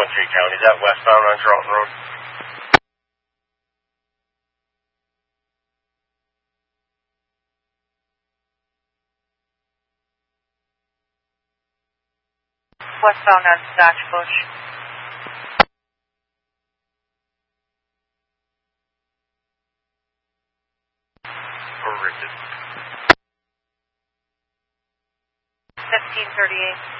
J County. Is that westbound on Charlton Road? Westbound on Scotch Bush. Or Rickett? 1538.